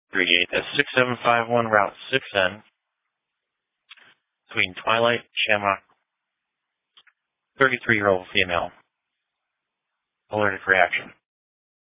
38. That's 6751 Route 6N. Between Twilight, Shamrock, 33-year-old female. Alerted for action.